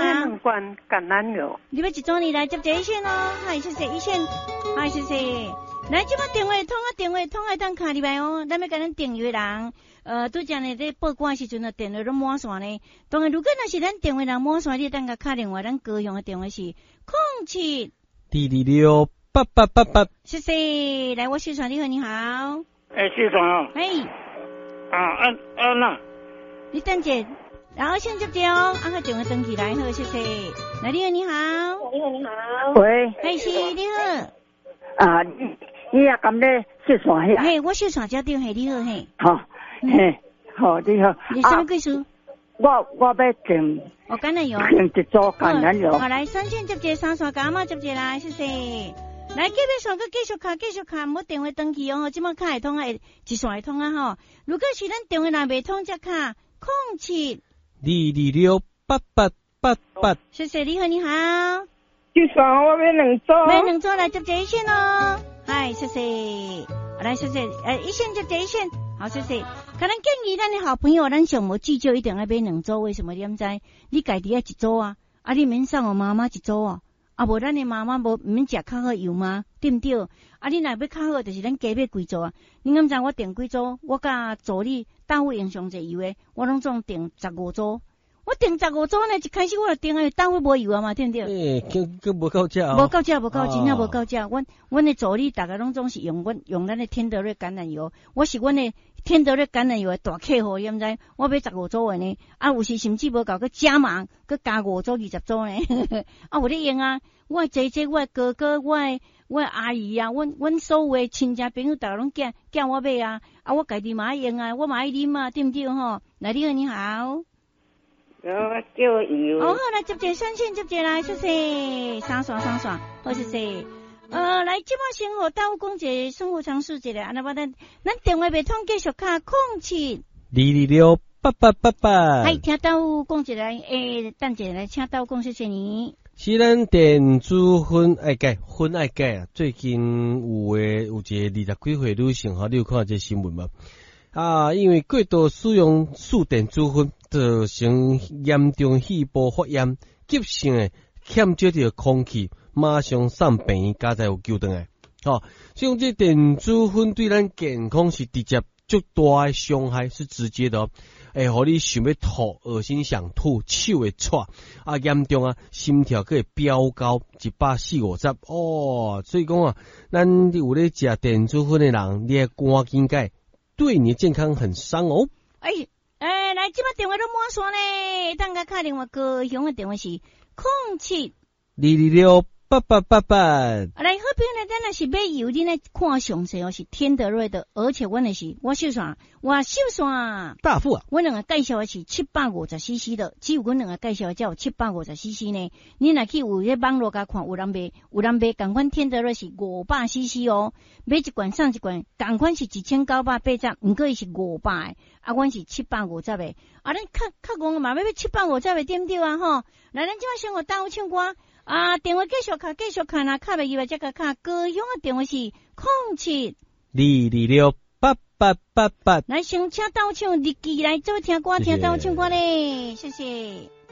两罐橄榄油。 你要一组呢来接这一线哦，嗨，谢谢一线，嗨，谢谢。来，即摆电话通来当卡入来哦，咱要甲咱订阅人，拄则呢在报关时阵呢，电话都满线呢。当然，如果若是咱电话人满线，你当甲卡电话，咱高雄的电话是 07-226-8888。 谢谢，来，我秀传你好，你好。 秀传哦。 那。你等者，然后先接接哦，个电话登起来好，谢谢。来，你好，你好。 你好，你好。 喂。 是，你好。 你也咁咧秀传呀？ 嘿，我秀传这对，嘿，你好，嘿。 好，嘿，好，你好。 你什么贵数？ 我要订。 橄榄油。 订一组橄榄油。 好，来3线接接3线加嘛接接来，谢谢。来，隔壁线个继续卡，唔好电话登记哦，即马卡会通啊，一线会通啊吼。如果是咱电话若未通，则卡 07-226-8888。 谢谢，你好，你好。 秀传，我买2组。 买2组来接这一线哦。嗨，谢谢。来，谢谢。一线接这一线，好，谢谢。可能建议咱的好朋友，咱上无至少一定要买2组，为什么？你唔知？你家己要1组啊，你免送我妈妈1组哦。无咱的妈妈无免食较好油吗？对不对？你若要较好，就是咱加买几组啊。你敢知我订几组？我甲助理单位用上这油的，我拢总订15组。我订15组呢，一开始我就订单位无油啊嘛，对不对？ 佮无够价哦。 无够价，真正无够价。阮的助理大家拢总是用咱的天德瑞橄榄油，我是阮的天德瑞橄榄油的大客户，你毋知？我买15组的呢，有时甚至无够，佮加码，佮加5组、20组呢。有咧用啊！我姐姐、我哥哥、我阿姨啊，阮所有的亲戚朋友，大家拢叫我买啊！我家己嘛爱用啊，我嘛爱啉啊，对不对吼？来，你好，你好。 我叫油。 好，来接接3线接接来，谢谢。3线，好，谢谢。来，即马先和大家讲一个生活常识一个，安那么咱电话未通继续卡 07-226-8888。 嗨，听到讲一来，等一来，请到讲谢谢你。 是咱电子烟爱戒啊！最近有一个20几岁女性你有看这新闻吗？因为过度使用数电子烟，造成严重肺部发炎，急性的欠少着空气，马上送病院，加在有救回来。使用这电子烟对咱健康是直接足大的伤害，是直接的互你想要吐、恶心想吐、手会颤严重心跳佫会飙高140-150所以讲咱有咧食电子烟的人，你要赶紧戒，对你的健康很伤哦。 来，即摆电话都满线咧，等下打电话高雄的电话是 07-226-8888。 来，好朋友呢，咱若是买油，你来看详细是天德瑞的，而且阮的是我秀线大富啊， 阮两个介绍的是750cc 的，只有阮两个介绍的才有750cc 呢。你若去有咧网络甲看，有人卖同款天德瑞是500cc 哦，买一罐送一罐，同款是1980，毋过伊是500的，阮是750的。咱较戆嘛，要750的对不对啊？吼，来，咱即摆先互大家唱歌。电话继续卡啦，卡袂入来，这个卡高雄的电话是 07-226-8888。 来，先请到唱日记来做听歌，听到唱歌咧，谢谢。